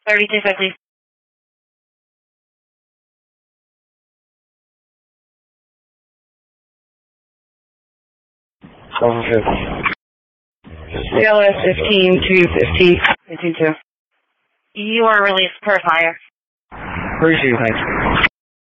3250. CLS 15 250 52. You are released per fire. Appreciate it, thanks.